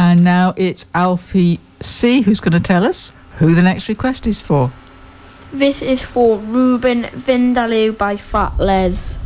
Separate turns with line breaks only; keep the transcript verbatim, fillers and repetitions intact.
And now it's Alfie C who's going to tell us who the next request is for.
This is for Ruben Vindaloo by Fat Les.